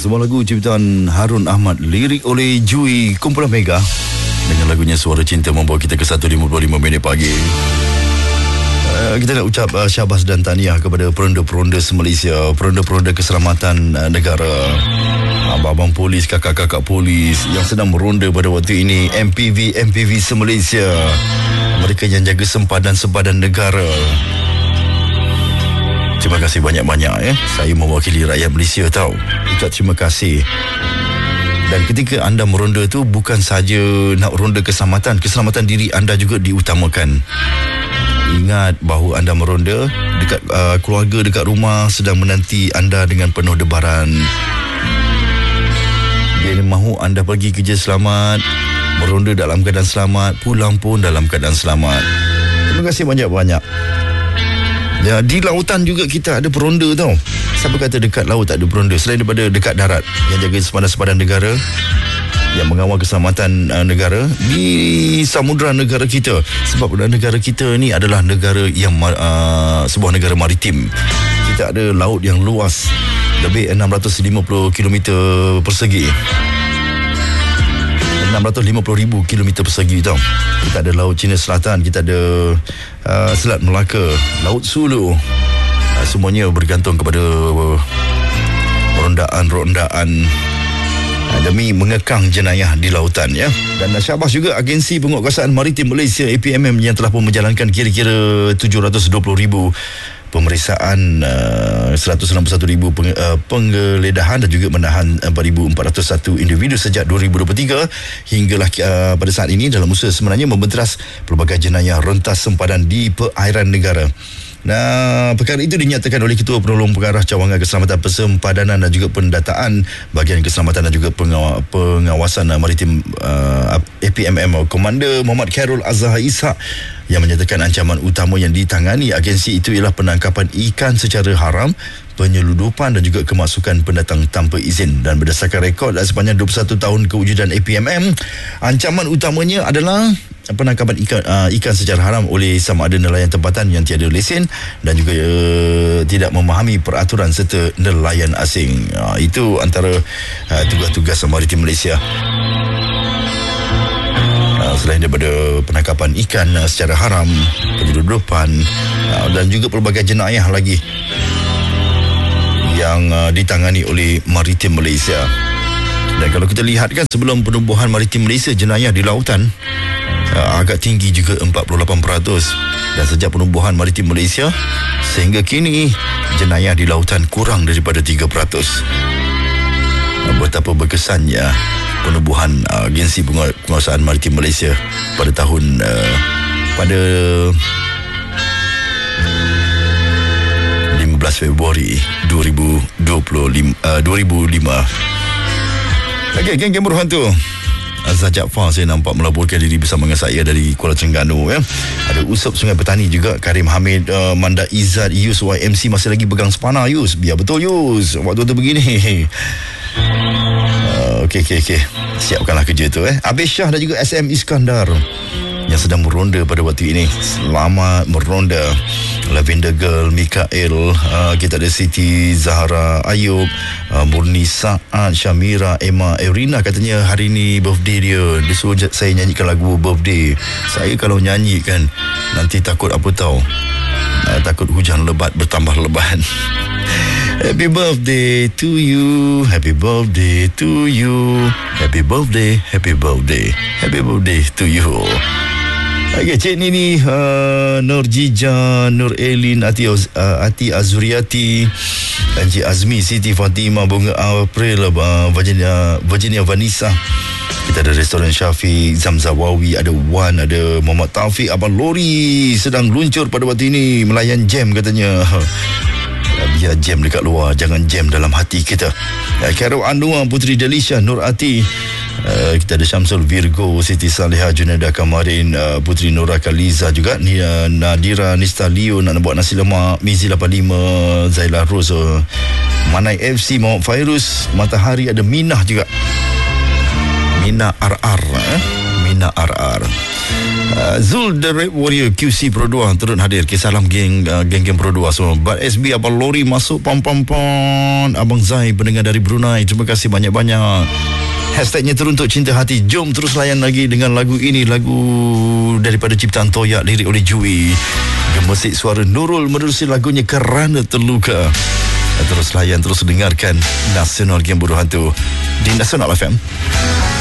Sebuah lagu ciptaan Harun Ahmad, lirik oleh Jui, kumpulan Mega. Dengan lagunya Suara Cinta membawa kita ke 1.55 minit pagi. Kita nak ucap syabas dan tahniah kepada peronda-peronda Malaysia, peronda-peronda keselamatan negara, abang-abang polis, kakak-kakak polis yang sedang meronda pada waktu ini, MPV Malaysia, mereka yang jaga sempadan-sempadan negara. Terima kasih banyak-banyak ya. Saya mewakili rakyat Malaysia tahu. Ucap terima kasih. Dan ketika anda meronda tu bukan saja nak ronda keselamatan diri anda juga diutamakan. Ingat bahawa anda meronda dekat keluarga dekat rumah sedang menanti anda dengan penuh debaran. Dia mahu anda pergi kerja selamat, meronda dalam keadaan selamat, pulang pun dalam keadaan selamat. Terima kasih banyak-banyak. Ya, di lautan juga kita ada peronda tau. Siapa kata dekat laut tak ada peronda? Selain daripada dekat darat yang jaga sempadan-sempadan negara, yang mengawal keselamatan negara di samudera negara kita. Sebab negara kita ni adalah negara yang sebuah negara maritim. Kita ada laut yang luas, lebih 650 km persegi. 650,000 km persegi tau. Kita ada Laut Cina Selatan, kita ada Selat Melaka, Laut Sulu. Semuanya bergantung kepada rondaan demi mengekang jenayah di lautan ya. Dan syabas juga Agensi Penguatkuasaan Maritim Malaysia APMM yang telah pun menjalankan kira-kira 720,000 pemeriksaan, 161,000 penggeledahan dan juga menahan 4,401 individu sejak 2023 hinggalah pada saat ini dalam usaha sebenarnya membenteras pelbagai jenayah rentas sempadan di perairan negara. Nah, perkara itu dinyatakan oleh Ketua Penolong Pengarah Cawangan Keselamatan Persempadanan dan juga Pendataan Bahagian Keselamatan dan juga Pengawasan Maritim APMM Komander Muhammad Khairul Azhar Ishak, yang menyatakan ancaman utama yang ditangani agensi itu ialah penangkapan ikan secara haram, penyeludupan dan juga kemasukan pendatang tanpa izin. Dan berdasarkan rekod sepanjang 21 tahun kewujudan APMM, ancaman utamanya adalah penangkapan ikan secara haram oleh sama ada nelayan tempatan yang tiada lesen dan juga tidak memahami peraturan serta nelayan asing. Itu antara tugas-tugas Maritim Malaysia. Selain daripada penangkapan ikan secara haram, penyeludupan dan juga pelbagai jenayah lagi yang ditangani oleh Maritim Malaysia. Dan kalau kita lihat kan, sebelum penubuhan Maritim Malaysia, jenayah di lautan agak tinggi juga 48%. Dan sejak penubuhan Maritim Malaysia sehingga kini, jenayah di lautan kurang daripada 3%. Betapa berkesannya penubuhan Agensi Penguatkuasaan Maritim Malaysia pada tahun pada 15 Februari 2005. Okey, geng Buruhan tu. Azhar Jaafar saya nampak melaporkan diri bersama dengan saya dari Kuala Terengganu ya. Ada Usop Sungai Petani juga, Karim Hamid, Manda Izzat, Yus YMC masih lagi pegang sepana. Yus, biar betul Yus, waktu tu begini. Okey. Siapkanlah kerja tu Abis Shah dan juga SM Iskandar yang sedang meronda pada waktu ini. Selamat meronda. Lavender Girl, Mikael, kita ada Siti Zahra Ayub, Murni Saad, Syamira, Emma, Erina katanya hari ni birthday dia. Dia suruh saya nyanyikan lagu birthday. Saya kalau nyanyi kan nanti takut apa tahu, takut hujan lebat bertambah lebat. Happy birthday to you, happy birthday to you, happy birthday, happy birthday, happy birthday to you. Okay, Cik Nini, Nur Jija, Nur Elin, Ati Azuriati, Encik Azmi, Siti Fatimah, Bunga April, Virginia Vanessa. Kita ada Restoran Syafiq, Zamzawawi, ada Wan, ada Muhammad Taufik. Abang Lori sedang luncur pada waktu ini melayan jam katanya. Biar jam dekat luar, jangan jam dalam hati kita. Carol Anwar, Putri Delisha, Nur Ati. Kita ada Syamsul Virgo, Siti Salihah, Junaida Kamarin, Putri Nora Kaliza juga, Nadira Nista Leo nak buat nasi lemak, Mizi 85, Zaila Rose, Manai FC, Muhammad Fairuz, Matahari, ada Minah juga, Minah RR Mina RR. Zul the Red Warrior QC Pro 2 turut hadir. Kisah salam geng-geng Pro 2 semua. But SB Abang Lori masuk pom. Abang Zai pendengar dari Brunei, terima kasih banyak-banyak. Hashtagnya teruntuk cinta hati. Jom terus layan lagi dengan lagu ini, lagu daripada ciptaan Toyak, lirik oleh Jui. Gemesit suara Nurul menerusi lagunya Kerana Terluka. Terus layan, terus dengarkan Nasional Game Bodoh Hantu di Nasional FM.